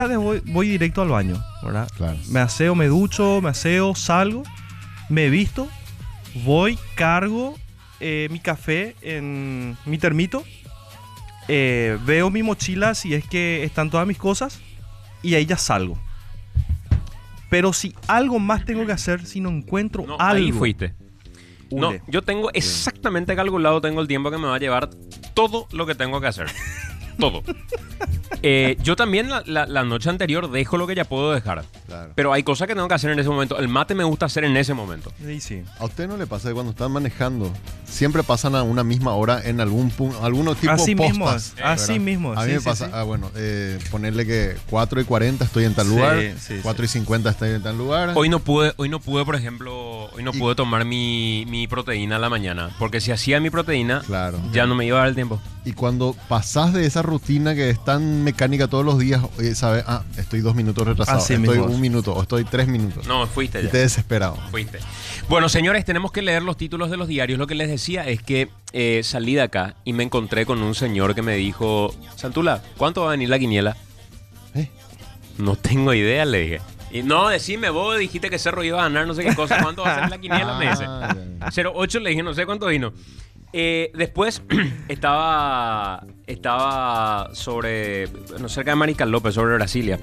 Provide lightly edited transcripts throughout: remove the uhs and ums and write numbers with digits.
voy directo al baño, ¿verdad? Claro. Me aseo, me ducho, salgo, me visto, voy, cargo mi café en mi termito, veo mi mochila si es que están todas mis cosas y ahí ya salgo. Pero si algo más tengo que hacer, si no encuentro algo... Ahí fuiste. No, Ule. yo tengo exactamente calculado, tengo el tiempo que me va a llevar todo lo que tengo que hacer. Todo. Yo también la noche anterior dejo lo que ya puedo dejar. Claro. Pero hay cosas que tengo que hacer en ese momento. El mate me gusta hacer en ese momento. Sí. ¿A usted no le pasa que cuando están manejando siempre pasan a una misma hora en algún punto, algunos tipo Así mismo postas? es, así ¿verdad? mismo es. A mí Sí, me sí, pasa, sí. Ponerle que 4:40 estoy en tal Sí, lugar, sí, 4:50 estoy en tal lugar. Hoy no pude, por ejemplo, pude tomar mi proteína a la mañana. Porque si hacía mi proteína, Claro. ya no me iba a dar el tiempo. Y cuando pasás de esa rutina que es tan mecánica todos los días, sabes, estoy 2 minutos retrasado, Así estoy mismo es. 1 minuto o estoy 3 minutos. No, fuiste Y ya. te desesperado. Fuiste. Bueno, señores, tenemos que leer los títulos de los diarios. Lo que les decía es que salí de acá y me encontré con un señor que me dijo: Santula, ¿cuánto va a venir la quiniela? ¿Eh? No tengo idea, le dije. Y no, decime vos, dijiste que Cerro iba a ganar no sé qué cosa. ¿Cuánto va a ser la quiniela? Me dice. Ya. 0.8 le dije, no sé cuánto vino. Después estaba sobre, cerca de Marical López, sobre Brasilia.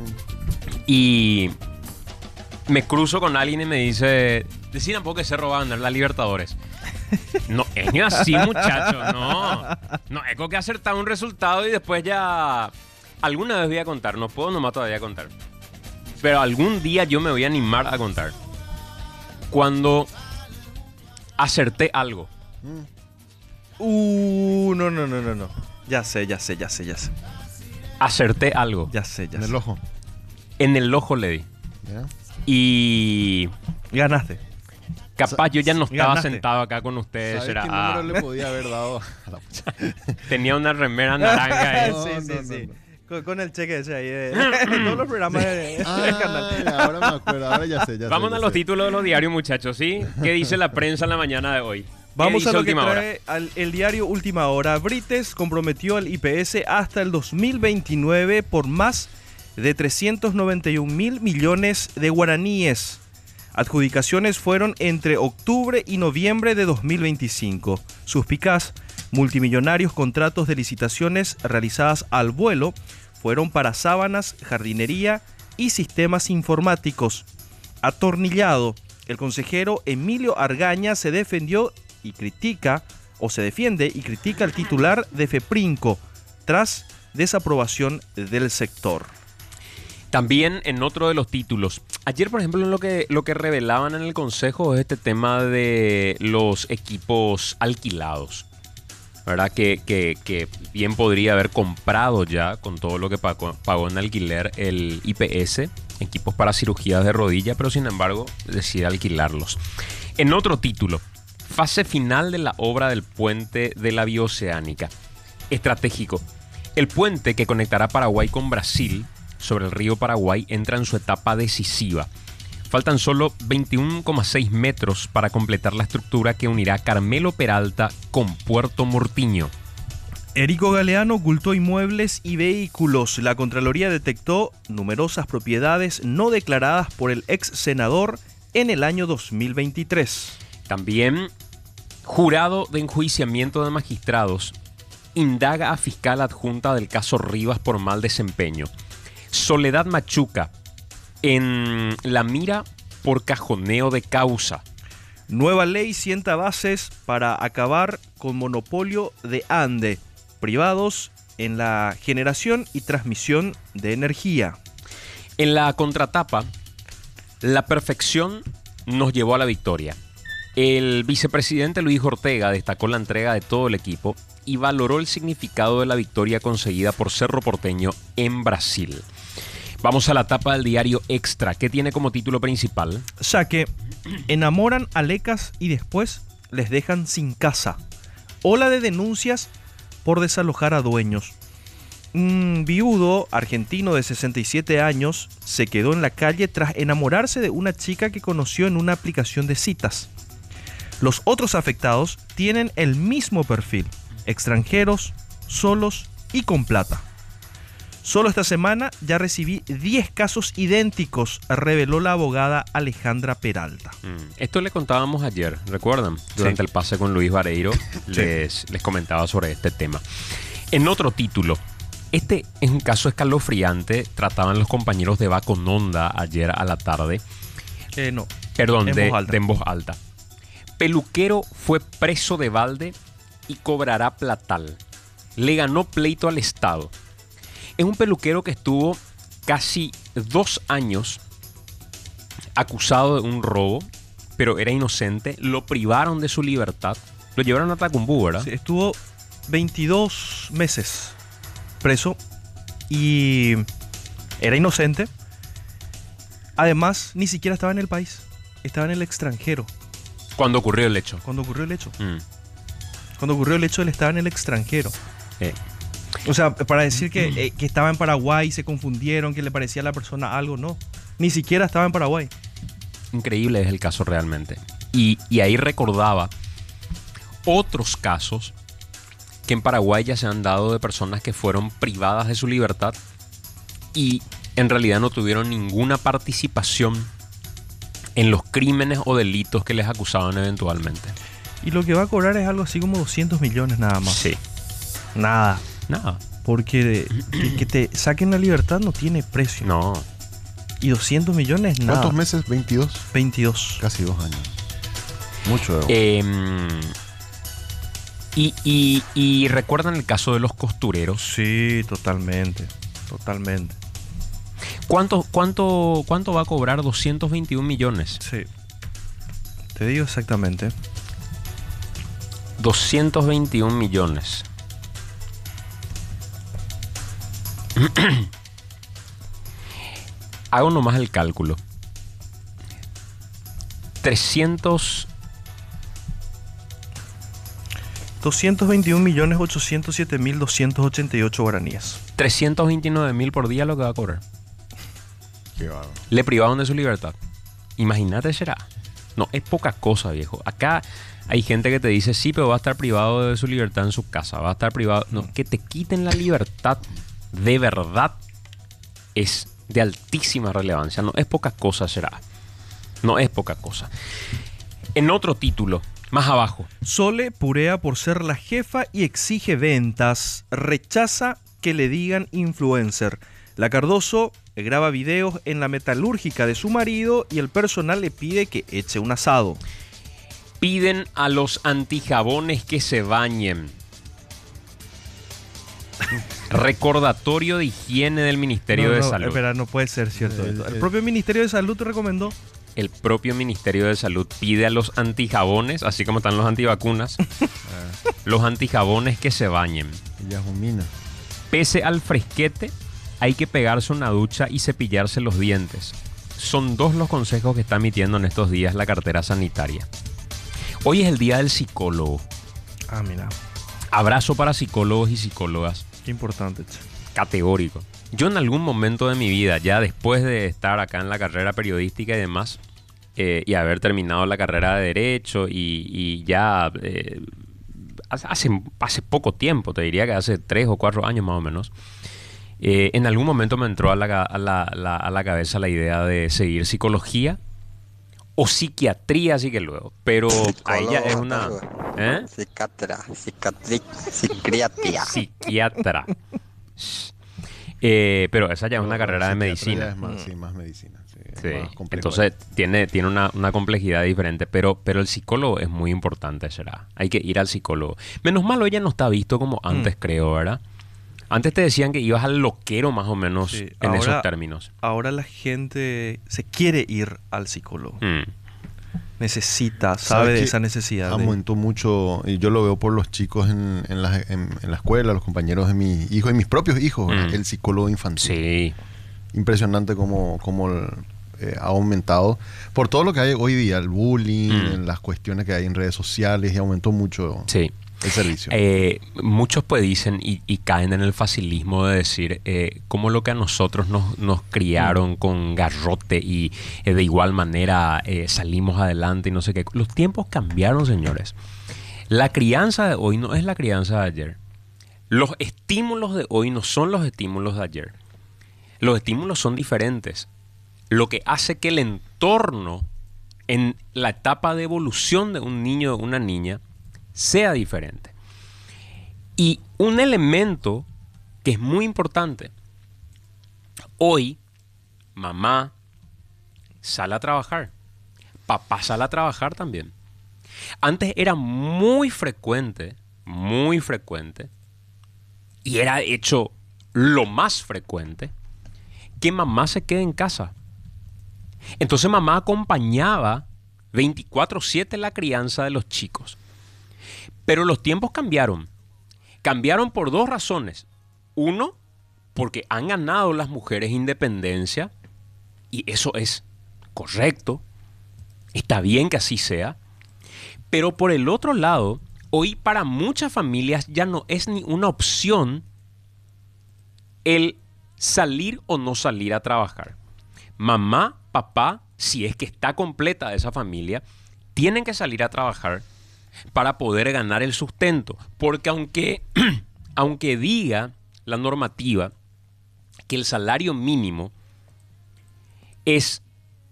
Y me cruzo con alguien y me dice: decí tampoco que Cerro va a ganar la Libertadores. No, es ni así, muchacho, no. No, es como que acertar un resultado y después ya... Alguna vez voy a contar, no puedo nomás todavía contar. Pero algún día yo me voy a animar a contar. Cuando acerté algo. No. Ya sé. Acerté algo. Ya sé. En el ojo. En el ojo le di. ¿Ya? Y Ganaste. capaz yo ya no estaba Ganaste. sentado acá con ustedes. ¿Sabes Era, qué número le podía haber dado a la muchacha? tenía una remera naranja. No, Sí. no. Con el cheque ese ahí de todos los programas del canal. Ahora me acuerdo, ahora ya sé. Vamos a los títulos de los diarios, muchachos, ¿sí? ¿Qué dice la prensa en la mañana de hoy? ¿Qué Vamos dice a lo que Última Hora? trae el diario Última Hora. Brites comprometió al IPS hasta el 2029 por más de 391.000 millones de guaraníes. Adjudicaciones fueron entre octubre y noviembre de 2025. Suspicaz, multimillonarios contratos de licitaciones realizadas al vuelo fueron para sábanas, jardinería y sistemas informáticos. Atornillado, el consejero Emilio Argaña se defiende y critica al titular de FEPRINCO tras desaprobación del sector. También en otro de los títulos. Ayer, por ejemplo, lo que revelaban en el Consejo es este tema de los equipos alquilados, ¿verdad? Que bien podría haber comprado ya con todo lo que pagó en alquiler el IPS, equipos para cirugías de rodilla, pero sin embargo decide alquilarlos. En otro título, fase final de la obra del puente de la Bioceánica. Estratégico. El puente que conectará Paraguay con Brasil sobre el río Paraguay entra en su etapa decisiva. Faltan solo 21,6 metros para completar la estructura que unirá Carmelo Peralta con Puerto Mortiño. Érico Galeano ocultó inmuebles y vehículos. La Contraloría detectó numerosas propiedades no declaradas por el ex senador en el año 2023. También, jurado de enjuiciamiento de magistrados indaga a fiscal adjunta del caso Rivas por mal desempeño. Soledad Machuca en la mira por cajoneo de causa. Nueva ley sienta bases para acabar con monopolio de ANDE, privados en la generación y transmisión de energía. En la contratapa, la perfección nos llevó a la victoria. El vicepresidente Luis Ortega destacó la entrega de todo el equipo y valoró el significado de la victoria conseguida por Cerro Porteño en Brasil. Vamos a la tapa del diario Extra, que tiene como título principal: Saque, enamoran a lecas y después les dejan sin casa. Ola de denuncias por desalojar a dueños. Un viudo argentino de 67 años se quedó en la calle tras enamorarse de una chica que conoció en una aplicación de citas. Los otros afectados tienen el mismo perfil: extranjeros, solos y con plata. Solo esta semana ya recibí 10 casos idénticos, reveló la abogada Alejandra Peralta. Esto le contábamos ayer, ¿recuerdan? Durante el pase con Luis Vareiro les comentaba sobre este tema. En otro título, este es un caso escalofriante, trataban los compañeros de Bacononda ayer a la tarde. No. Perdón, En voz alta. Peluquero fue preso de balde y cobrará platal. Le ganó pleito al Estado. Es un peluquero que estuvo casi 2 años acusado de un robo, pero era inocente. Lo privaron de su libertad. Lo llevaron a Tacumbú, ¿verdad? Sí, estuvo 22 meses preso y era inocente. Además, ni siquiera estaba en el país. Estaba en el extranjero. Cuando ocurrió el hecho. Cuando ocurrió el hecho. Cuando ocurrió el hecho, él estaba en el extranjero. O sea, para decir que estaba en Paraguay, se confundieron, que le parecía a la persona algo, no. Ni siquiera estaba en Paraguay. Increíble es el caso realmente. Y ahí recordaba otros casos que en Paraguay ya se han dado de personas que fueron privadas de su libertad y en realidad no tuvieron ninguna participación en los crímenes o delitos que les acusaban eventualmente. Y lo que va a cobrar es algo así como 200 millones nada más. Sí. Nada. Nada. Porque que te saquen la libertad no tiene precio. No. Y 200 millones, nada. ¿Cuántos meses? 22. 22. Casi 2 años. Mucho. Y recuerdan el caso de los costureros. Sí, totalmente. Totalmente. ¿Cuánto va a cobrar 221 millones? Sí. Te digo exactamente. 221 millones. Hago nomás el cálculo. 221.807.288 guaraníes. 329.000 por día lo que va a cobrar. Qué bárbaro. Le privaron de su libertad. Imagínate, será. No, es poca cosa, viejo. Acá hay gente que te dice, sí, pero va a estar privado de su libertad en su casa. Va a estar privado. No, que te quiten la libertad de verdad es de altísima relevancia. No es poca cosa, será. No es poca cosa. En otro título, más abajo. Sole purea por ser la jefa y exige ventas. Rechaza que le digan influencer. La Cardoso graba videos en la metalúrgica de su marido y el personal le pide que eche un asado. Piden a los antijabones que se bañen. Recordatorio de higiene del Ministerio de Salud. Espera, no puede ser cierto. El propio Ministerio de Salud te recomendó. El propio Ministerio de Salud pide a los antijabones, así como están los antivacunas, los antijabones que se bañen. Ella es un mina. Pese al fresquete, hay que pegarse una ducha y cepillarse los dientes. Son 2 los consejos que está emitiendo en estos días la cartera sanitaria. Hoy es el día del psicólogo. Ah, mira. Abrazo para psicólogos y psicólogas. Qué importante. Categórico. Yo en algún momento de mi vida, ya después de estar acá en la carrera periodística y demás, y haber terminado la carrera de Derecho y ya hace poco tiempo, te diría que hace 3 o 4 años más o menos, en algún momento me entró a la cabeza la idea de seguir psicología o psiquiatría, así que luego. Pero a ella es una... Psiquiatra. Pero esa ya es una carrera de medicina. Es más, sí, más medicina. Sí. Más complejo. Entonces tiene una complejidad diferente, pero el psicólogo es muy importante, será. Hay que ir al psicólogo. Menos malo ella no está visto como antes, creo, ¿verdad? Antes te decían que ibas al loquero más o menos en esos términos. Ahora la gente se quiere ir al psicólogo. Necesita, sabe de esa necesidad. Aumentó mucho, y yo lo veo por los chicos en la escuela, los compañeros de mi hijo y mis propios hijos, el psicólogo infantil. Sí. Impresionante cómo ha aumentado por todo lo que hay hoy día, el bullying, en las cuestiones que hay en redes sociales, y aumentó mucho el servicio. Muchos pues dicen y caen en el facilismo de decir cómo lo que a nosotros nos criaron con garrote y de igual manera salimos adelante y no sé qué. Los tiempos cambiaron, señores. La crianza de hoy no es la crianza de ayer. Los estímulos de hoy no son los estímulos de ayer. Los estímulos son diferentes. Lo que hace que el entorno en la etapa de evolución de un niño o una niña sea diferente. Y un elemento que es muy importante. Hoy, mamá sale a trabajar. Papá sale a trabajar también. Antes era muy frecuente, y era hecho lo más frecuente, que mamá se quede en casa. Entonces mamá acompañaba 24/7 la crianza de los chicos. Pero los tiempos cambiaron. Cambiaron por dos razones. Uno, porque han ganado las mujeres independencia, y eso es correcto. Está bien que así sea. Pero por el otro lado, hoy para muchas familias ya no es ni una opción el salir o no salir a trabajar. Mamá, papá, si es que está completa esa familia, tienen que salir a trabajar para poder ganar el sustento. Porque aunque diga la normativa que el salario mínimo es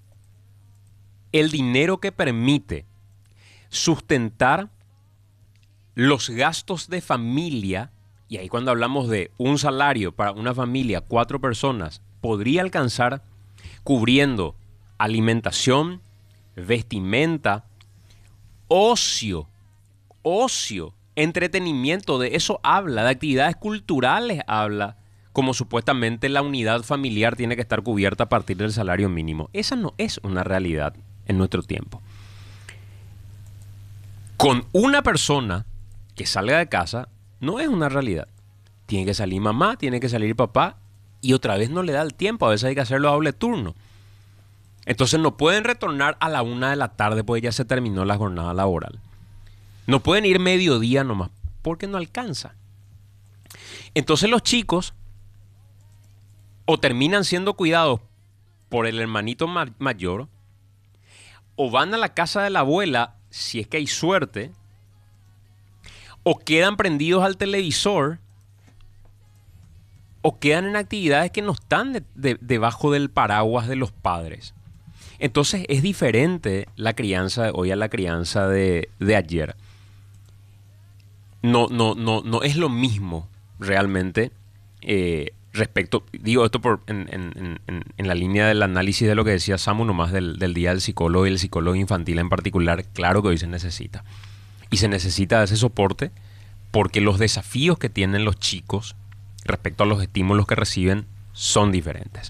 el dinero que permite sustentar los gastos de familia, y ahí cuando hablamos de un salario para una familia, 4 personas, podría alcanzar cubriendo alimentación, vestimenta, ocio, entretenimiento, de eso habla, de actividades culturales habla, como supuestamente la unidad familiar tiene que estar cubierta a partir del salario mínimo. Esa no es una realidad en nuestro tiempo. Con una persona que salga de casa no es una realidad. Tiene que salir mamá, tiene que salir papá, y otra vez no le da el tiempo. A veces hay que hacerlo a doble turno. Entonces no pueden retornar a la 1 de la tarde porque ya se terminó la jornada laboral. No pueden ir mediodía nomás porque no alcanza. Entonces los chicos o terminan siendo cuidados por el hermanito mayor, o van a la casa de la abuela si es que hay suerte, o quedan prendidos al televisor, o quedan en actividades que no están debajo del paraguas de los padres. Entonces es diferente la crianza de hoy a la crianza de ayer. No es lo mismo realmente respecto, digo esto en la línea del análisis de lo que decía Samu nomás del Día del Psicólogo y el psicólogo infantil en particular. Claro que hoy se necesita. Y se necesita ese soporte porque los desafíos que tienen los chicos respecto a los estímulos que reciben son diferentes.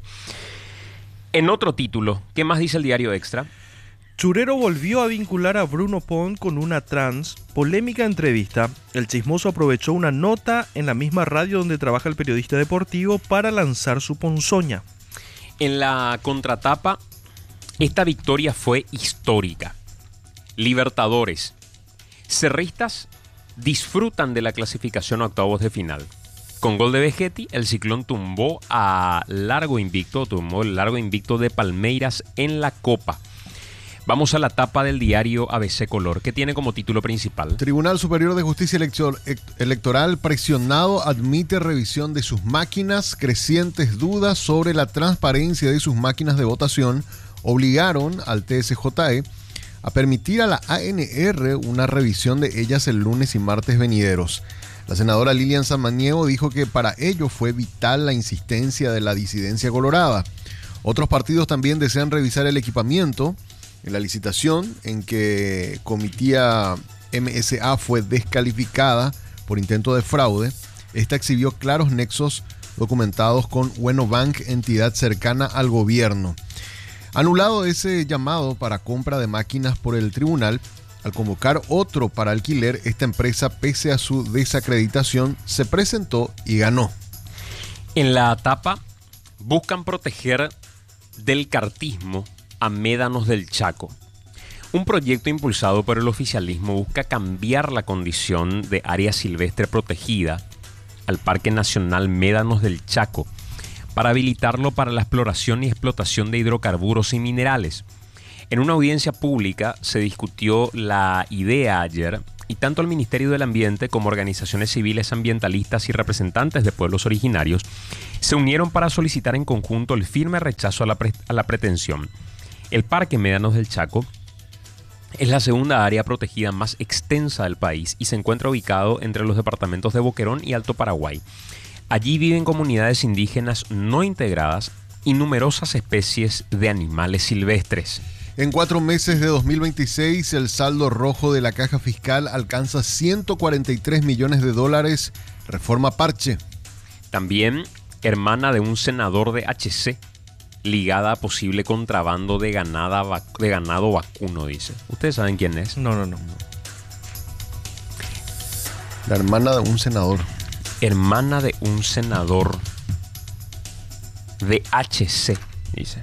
En otro título, ¿qué más dice el Diario Extra? Churero volvió a vincular a Bruno Pont con una trans. Polémica entrevista. El chismoso aprovechó una nota en la misma radio donde trabaja el periodista deportivo para lanzar su ponzoña. En la contratapa, esta victoria fue histórica. Libertadores. Cerristas disfrutan de la clasificación a octavos de final. Con gol de Vegetti, el Ciclón tumbó el largo invicto de Palmeiras en la Copa. Vamos a la tapa del diario ABC Color, que tiene como título principal: Tribunal Superior de Justicia Electoral presionado admite revisión de sus máquinas. Crecientes dudas sobre la transparencia de sus máquinas de votación obligaron al TSJE a permitir a la ANR una revisión de ellas el lunes y martes venideros. La senadora Lilian Samaniego dijo que para ello fue vital la insistencia de la disidencia colorada. Otros partidos también desean revisar el equipamiento. En la licitación en que Comitía MSA fue descalificada por intento de fraude, esta exhibió claros nexos documentados con Wenobank, entidad cercana al gobierno. Anulado ese llamado para compra de máquinas por el tribunal, al convocar otro para alquiler, esta empresa, pese a su desacreditación, se presentó y ganó. En la tapa, buscan proteger del cartismo a médanos del Chaco. Un proyecto impulsado por el oficialismo busca cambiar la condición de área silvestre protegida al Parque Nacional Médanos del Chaco para habilitarlo para la exploración y explotación de hidrocarburos y minerales. En una audiencia pública se discutió la idea ayer Y tanto el Ministerio del Ambiente como organizaciones civiles ambientalistas y representantes de pueblos originarios se unieron para solicitar en conjunto el firme rechazo a la pretensión. El Parque Médanos del Chaco es la segunda área protegida más extensa del país y se encuentra ubicado entre los departamentos de Boquerón y Alto Paraguay. Allí viven comunidades indígenas no integradas y numerosas especies de animales silvestres. En 4 meses de 2026, el saldo rojo de la caja fiscal alcanza 143 millones de dólares. Reforma parche. También hermana de un senador de HC, ligada a posible contrabando de ganado vacuno, dice. ¿Ustedes saben quién es? No. La hermana de un senador. Hermana de un senador de HC, dice.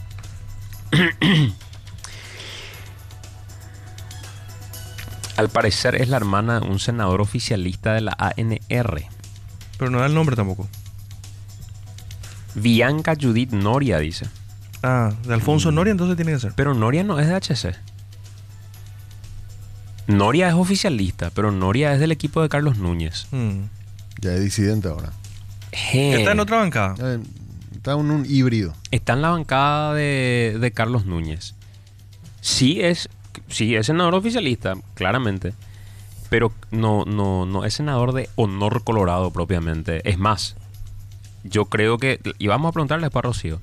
Al parecer es la hermana de un senador oficialista de la ANR. Pero no da el nombre tampoco. Bianca Judith Noria, dice. Ah, de Alfonso Noria entonces tiene que ser. Pero Noria no es de HC. Noria es oficialista, pero Noria es del equipo de Carlos Núñez. Ya es disidente ahora. Está en otra bancada. Está en un híbrido. Está en la bancada de Carlos Núñez. Sí es senador oficialista, claramente. Pero no es senador de honor colorado propiamente. Es más, yo creo que... Y vamos a preguntarle después a Rocío.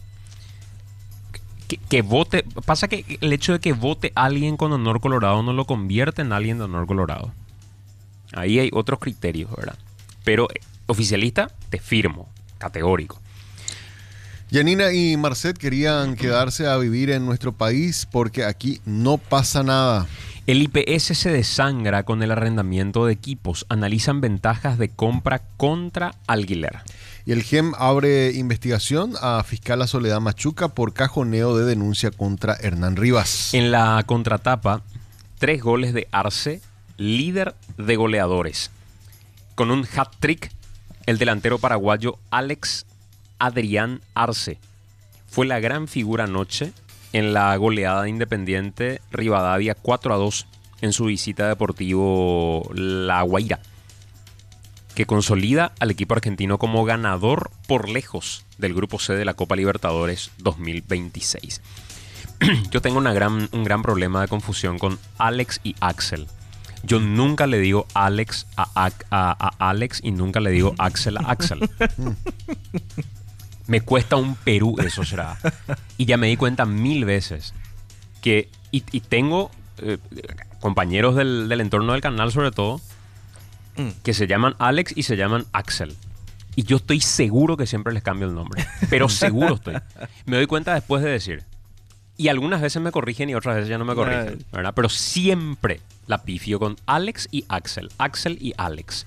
Que vote... Pasa que el hecho de que vote alguien con honor colorado no lo convierte en alguien de honor colorado. Ahí hay otros criterios, ¿verdad? Pero oficialista, te firmo. Categórico. Yanina y Marcet querían quedarse a vivir en nuestro país porque aquí no pasa nada. El IPS se desangra con el arrendamiento de equipos. Analizan ventajas de compra contra alquiler. Y el GEM abre investigación a fiscal Soledad Machuca por cajoneo de denuncia contra Hernán Rivas. En la contratapa, 3 goles de Arce, líder de goleadores. Con un hat-trick, el delantero paraguayo Alex Adrián Arce fue la gran figura anoche en la goleada de Independiente Rivadavia 4-2 en su visita a Deportivo La Guaira, que consolida al equipo argentino como ganador por lejos del Grupo C de la Copa Libertadores 2026. Yo tengo un gran problema de confusión con Alex y Axel. Yo nunca le digo Alex a Alex y nunca le digo Axel a Axel. Me cuesta un Perú eso, será. Y ya me di cuenta 1000 veces que... Y tengo compañeros del entorno del canal, sobre todo, que se llaman Alex y se llaman Axel. Y yo estoy seguro que siempre les cambio el nombre. Pero seguro estoy. Me doy cuenta después de decir. Y algunas veces me corrigen y otras veces ya no me corrigen, ¿verdad? Pero siempre la pifio con Alex y Axel. Axel y Alex.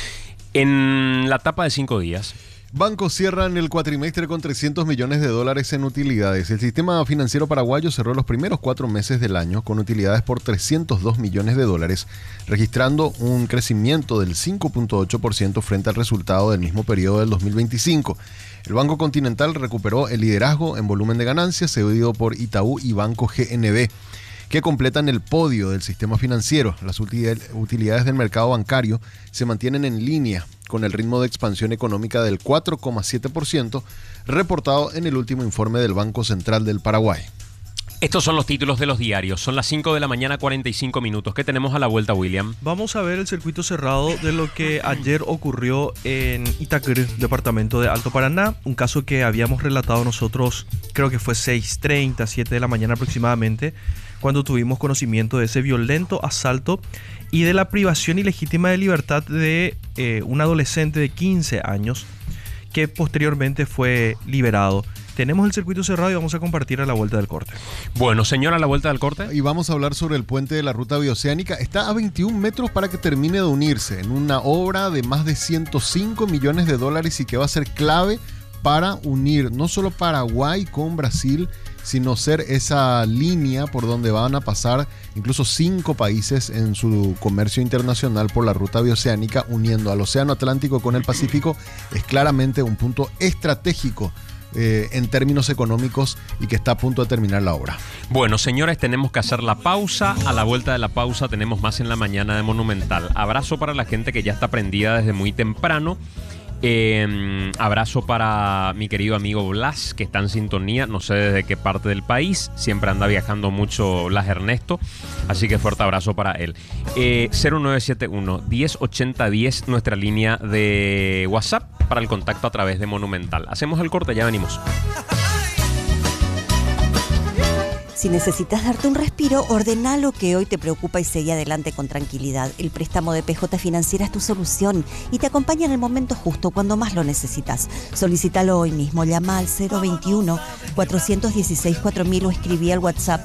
En la etapa de 5 días... Bancos cierran el cuatrimestre con 300 millones de dólares en utilidades. El sistema financiero paraguayo cerró los primeros 4 meses del año con utilidades por 302 millones de dólares, registrando un crecimiento del 5.8% frente al resultado del mismo periodo del 2025. El Banco Continental recuperó el liderazgo en volumen de ganancias, seguido por Itaú y Banco GNB, que completan el podio del sistema financiero. Las utilidades del mercado bancario se mantienen en línea con el ritmo de expansión económica del 4,7% reportado en el último informe del Banco Central del Paraguay. Estos son los títulos de los diarios. Son las 5 de la mañana, 45 minutos. ¿Qué tenemos a la vuelta, William? Vamos a ver el circuito cerrado de lo que ayer ocurrió en Itacur, departamento de Alto Paraná. Un caso que habíamos relatado nosotros, creo que fue 6:30, 7 de la mañana aproximadamente, cuando tuvimos conocimiento de ese violento asalto y de la privación ilegítima de libertad de un adolescente de 15 años que posteriormente fue liberado. Tenemos el circuito cerrado y vamos a compartir a la vuelta del corte. Bueno, señora, a la vuelta del corte. Y vamos a hablar sobre el puente de la ruta bioceánica. Está a 21 metros para que termine de unirse en una obra de más de 105 millones de dólares y que va a ser clave para unir no solo Paraguay con Brasil, sino ser esa línea por donde van a pasar incluso 5 países en su comercio internacional por la ruta bioceánica, uniendo al Océano Atlántico con el Pacífico. Es claramente un punto estratégico en términos económicos y que está a punto de terminar la obra. Bueno, señores, tenemos que hacer la pausa. A la vuelta de la pausa tenemos más en la mañana de Monumental. Abrazo para la gente que ya está prendida desde muy temprano. Abrazo para mi querido amigo Blas, que está en sintonía, no sé desde qué parte del país, siempre anda viajando mucho Blas Ernesto, así que fuerte abrazo para él. 0971 108010, nuestra línea de WhatsApp para el contacto a través de Monumental. Hacemos el corte, ya venimos. Si necesitas darte un respiro, ordena lo que hoy te preocupa y sigue adelante con tranquilidad. El préstamo de PJ Financiera es tu solución y te acompaña en el momento justo cuando más lo necesitas. Solicítalo hoy mismo. Llama al 021-416-4000 o escribí al WhatsApp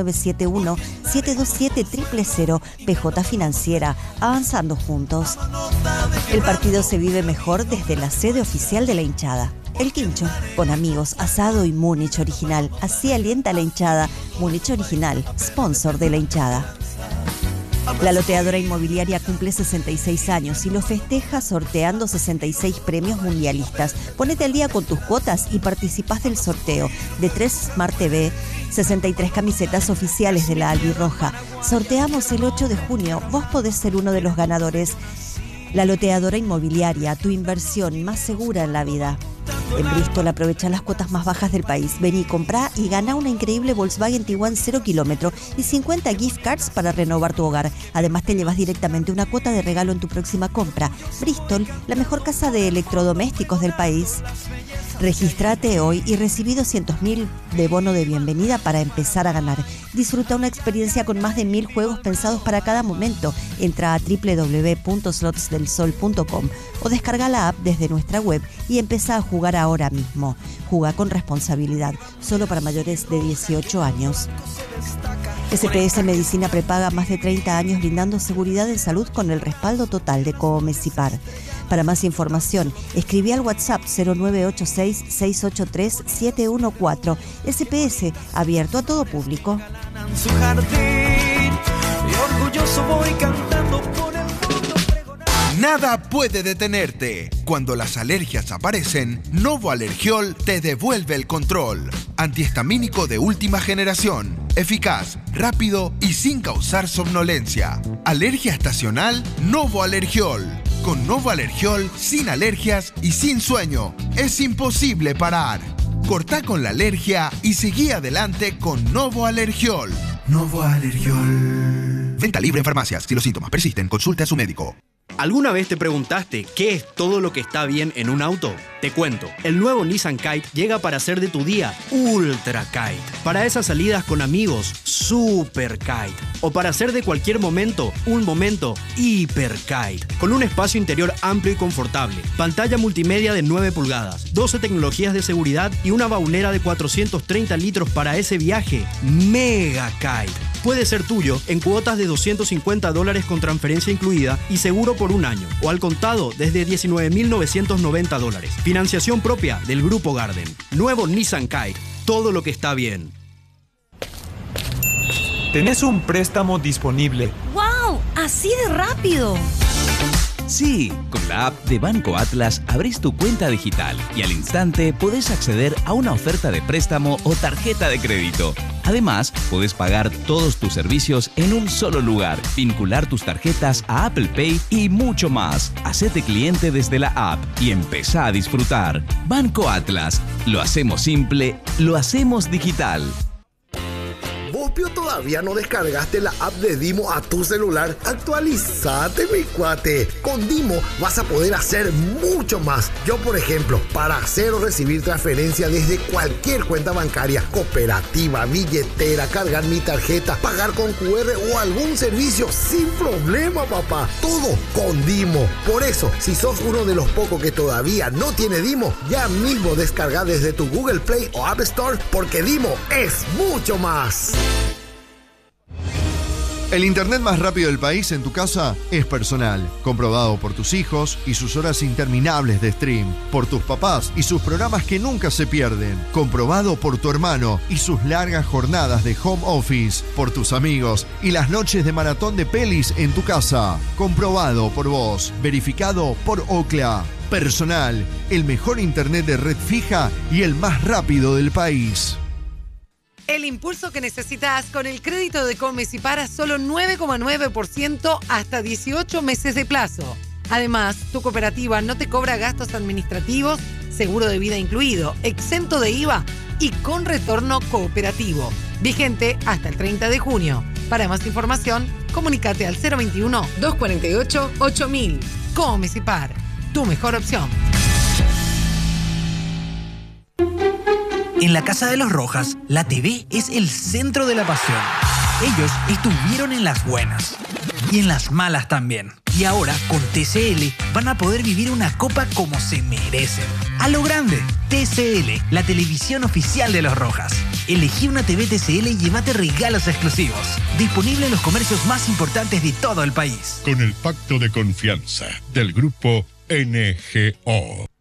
0971-727-000. PJ Financiera, avanzando juntos. El partido se vive mejor desde la sede oficial de la hinchada. El Quincho, con amigos, asado y Múnich original. Así alienta la hinchada. Múnich original, sponsor de la hinchada. La loteadora inmobiliaria cumple 66 años y lo festeja sorteando 66 premios mundialistas. Ponete al día con tus cuotas y participás del sorteo de 3 Smart TV, 63 camisetas oficiales de la Albirroja. Sorteamos el 8 de junio. Vos podés ser uno de los ganadores. La loteadora inmobiliaria, tu inversión más segura en la vida. En Bristol aprovecha las cuotas más bajas del país. Vení, comprá y gana una increíble Volkswagen Tiguan 0 kilómetro y 50 gift cards para renovar tu hogar. Además te llevas directamente una cuota de regalo en tu próxima compra. Bristol, la mejor casa de electrodomésticos del país. Regístrate hoy y recibí 200.000 de bono de bienvenida para empezar a ganar. Disfruta una experiencia con más de 1.000 juegos pensados para cada momento. Entra a www.slotsdelsol.com o descarga la app desde nuestra web y empezá a jugar ahora mismo. Juega con responsabilidad, solo para mayores de 18 años. SPS Medicina prepaga más de 30 años brindando seguridad en salud con el respaldo total de Coomecipar. Para más información, escribí al WhatsApp 0986-683-714. SPS, abierto a todo público. Su jardín, y orgulloso voy cantando por el mundo pregonando. Nada puede detenerte. Cuando las alergias aparecen, Novo Alergiol te devuelve el control. Antihistamínico de última generación. Eficaz, rápido y sin causar somnolencia. Alergia estacional, Novo Alergiol. Con Novo Alergiol, sin alergias y sin sueño, es imposible parar. Cortá con la alergia y seguí adelante con Novo Alergiol. Novo Alergiol. Venta libre en farmacias. Si los síntomas persisten, consulte a su médico. ¿Alguna vez te preguntaste qué es todo lo que está bien en un auto? Te cuento, el nuevo Nissan Kite llega para hacer de tu día Ultra Kite. Para esas salidas con amigos, Super Kite. O para hacer de cualquier momento, un momento Hiper Kite. Con un espacio interior amplio y confortable, pantalla multimedia de 9 pulgadas, 12 tecnologías de seguridad y una baulera de 430 litros para ese viaje Mega Kite. Puede ser tuyo en cuotas de $250 con transferencia incluida y seguro por un año, o al contado desde $19.990. Financiación propia del Grupo Garden. Nuevo Nissan Kite. Todo lo que está bien. Tenés un préstamo disponible. ¡Wow! ¡Así de rápido! Sí, con la app de Banco Atlas abrís tu cuenta digital y al instante podés acceder a una oferta de préstamo o tarjeta de crédito. Además, podés pagar todos tus servicios en un solo lugar, vincular tus tarjetas a Apple Pay y mucho más. Hacete cliente desde la app y empezá a disfrutar. Banco Atlas. Lo hacemos simple, lo hacemos digital. ¿Vos, Pio, todavía no descargaste la app de Dimo a tu celular? Actualizate, mi cuate. Con Dimo vas a poder hacer mucho más. Yo, por ejemplo, para hacer o recibir transferencia desde cualquier cuenta bancaria, cooperativa, billetera, cargar mi tarjeta, pagar con QR o algún servicio sin problema, papá. Todo con Dimo. Por eso, si sos uno de los pocos que todavía no tiene Dimo, ya mismo descarga desde tu Google Play o App Store, porque Dimo es mucho más. El internet más rápido del país en tu casa es Personal, comprobado por tus hijos y sus horas interminables de stream, por tus papás y sus programas que nunca se pierden, comprobado por tu hermano y sus largas jornadas de home office, por tus amigos y las noches de maratón de pelis en tu casa, comprobado por vos, verificado por Ookla. Personal, el mejor internet de red fija y el más rápido del país. El impulso que necesitas con el crédito de Comecipar a solo 9,9% hasta 18 meses de plazo. Además, tu cooperativa no te cobra gastos administrativos, seguro de vida incluido, exento de IVA y con retorno cooperativo. Vigente hasta el 30 de junio. Para más información, comunícate al 021-248-8000. Comecipar, tu mejor opción. En la Casa de los Rojas, la TV es el centro de la pasión. Ellos estuvieron en las buenas y en las malas también. Y ahora, con TCL, van a poder vivir una copa como se merecen. A lo grande. TCL, la televisión oficial de los Rojas. Elegí una TV TCL y llévate regalos exclusivos. Disponible en los comercios más importantes de todo el país. Con el pacto de confianza del grupo NGO.